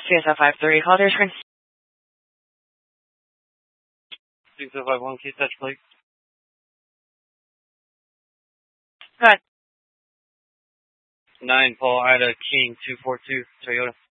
CSL 53, call their screen. 6051, key touch, please. Go ahead. 9 Paul Ida King 242 Toyota.